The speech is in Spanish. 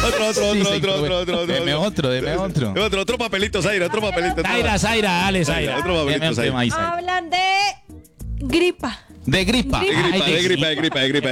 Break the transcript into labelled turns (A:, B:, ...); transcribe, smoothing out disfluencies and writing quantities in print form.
A: Otro.
B: Deme otro.
A: Otro papelito, Zaira, otro papelito.
B: Zaira, dale, Zaira.
A: Otro papelito,
B: Deme un
A: Zaira.
B: tema ahí, Zaira.
C: Hablan de gripa.
B: De gripa.
C: De
B: Ay,
A: De gripa.